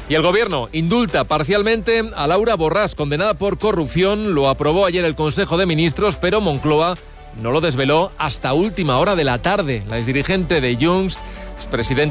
Y el Gobierno indulta parcialmente a Laura Borràs, condenada por corrupción. Lo aprobó ayer el Consejo de Ministros, pero Moncloa no lo desveló hasta última hora de la tarde. La exdirigente de Junts, expresidenta